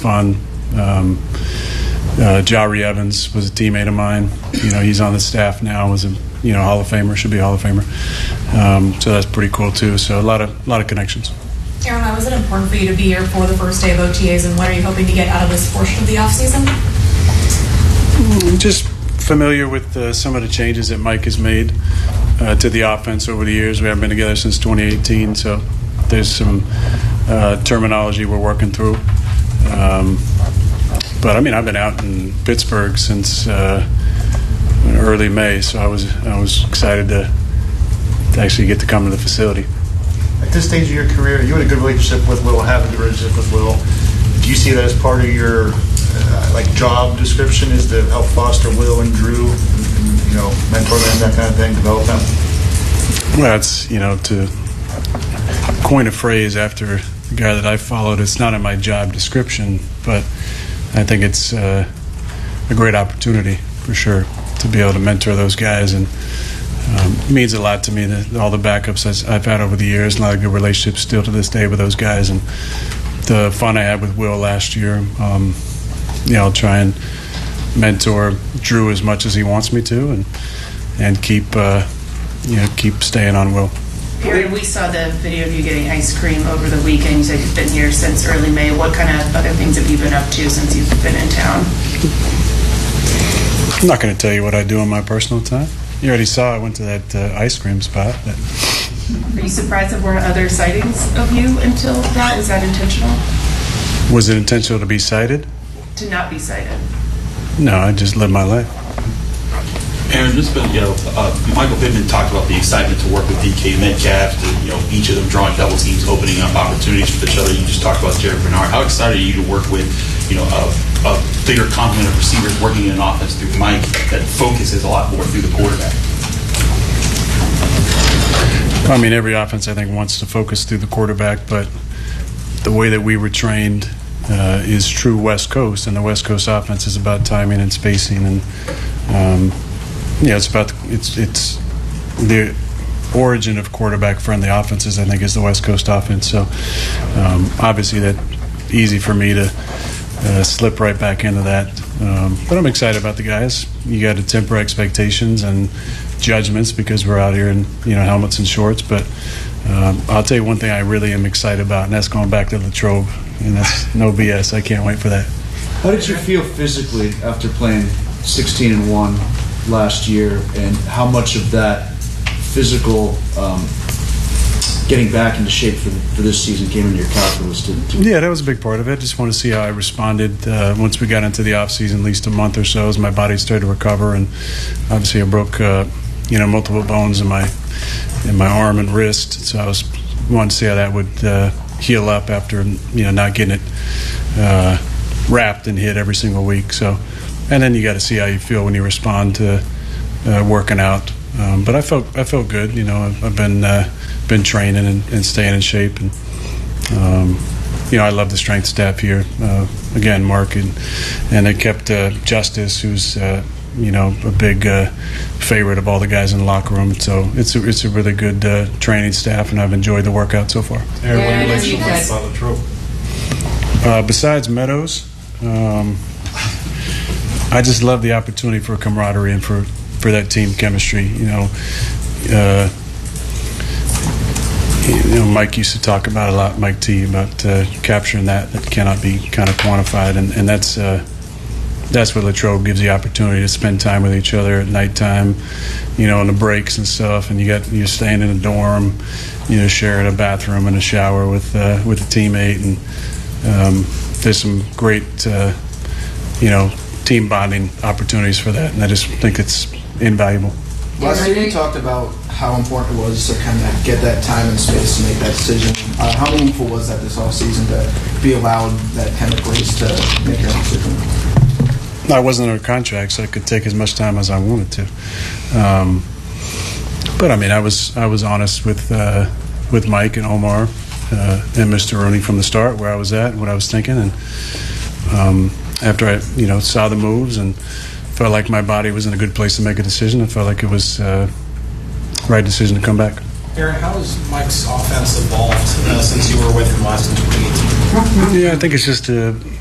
fun. Jari Evans was a teammate of mine. He's on the staff now. Was a Hall of Famer, should be a Hall of Famer. So that's pretty cool too. So a lot of connections. Aaron, why was it important for you to be here for the first day of OTAs, and what are you hoping to get out of this portion of the offseason? Just familiar with some of the changes that Mike has made to the offense over the years. We haven't been together since 2018, so there's some terminology we're working through. But I've been out in Pittsburgh since early May, so I was excited to actually get to come to the facility. At this stage of your career, you had a good relationship with Will, have a good relationship with Will. Do you see that as part of your job description, is to help foster Will and Drew, and mentor them, that kind of thing, develop them? Well, it's, to coin a phrase after the guy that I followed, it's not in my job description, but I think it's a great opportunity for sure to be able to mentor those guys, and it means a lot to me that all the backups I've had over the years, a lot of good relationships still to this day with those guys, and the fun I had with Will last year. I'll try and mentor Drew as much as he wants me to, and keep staying on Will. Aaron, we saw the video of you getting ice cream over the weekend. You said you've been here since early May. What kind of other things have you been up to since you've been in town? I'm not going to tell you what I do in my personal time. You already saw I went to that ice cream spot. Are you surprised there weren't other sightings of you until that? Was that intentional? Was it intentional to be sighted? To not be sighted. No, I just live my life. Aaron, Michael Pittman talked about the excitement to work with DK Metcalf, each of them drawing double teams, opening up opportunities for each other. You just talked about Jarrett Bernard. How excited are you to work with, a bigger complement of receivers working in an offense through Mike that focuses a lot more through the quarterback? Every offense, I think, wants to focus through the quarterback, but the way that we were trained is true West Coast, and the West Coast offense is about timing and spacing, and it's the origin of quarterback-friendly offenses, I think, is the West Coast offense. So obviously that's easy for me to slip right back into that. But I'm excited about the guys. You got to temper expectations and judgments because we're out here in helmets and shorts. But I'll tell you one thing I really am excited about, and that's going back to Latrobe. And that's no BS. I can't wait for that. How did you feel physically after playing 16-1 last year, and how much of that physical getting back into shape for this season came into your calculus? Yeah, that was a big part of it. Just want to see how I responded once we got into the off season, at least a month or so, as my body started to recover. And obviously, I broke multiple bones in my arm and wrist, so I wanted to see how that would heal up after not getting it wrapped and hit every single week. So, and then you got to see how you feel when you respond to working out. But I felt good. I've been training and staying in shape, and I love the strength staff here. Again, Mark and they kept Justice, who's a big favorite of all the guys in the locker room. So it's a really good training staff, and I've enjoyed the workout so far. Aaron, what do you like so much about Latrobe? Besides Meadows, I just love the opportunity for camaraderie and for that team chemistry. Mike used to talk about a lot, Mike T, about capturing that cannot be kind of quantified, and that's what Latrobe gives the opportunity to spend time with each other at nighttime, on the breaks and stuff, and you're staying in a dorm, sharing a bathroom and a shower with a teammate, and there's some great team bonding opportunities for that, and I just think it's invaluable. Last year you talked about how important it was to kind of get that time and space to make that decision. How meaningful was that this offseason to be allowed that kind of grace to make your own decision? I wasn't under contract, so I could take as much time as I wanted to. But I was honest with Mike and Omar and Mr. Rooney from the start, where I was at, what I was thinking, and after I saw the moves and felt like my body was in a good place to make a decision, I felt like it was the right decision to come back. Aaron, how has Mike's offense evolved since you were with him last in 2018? Yeah, I think it's just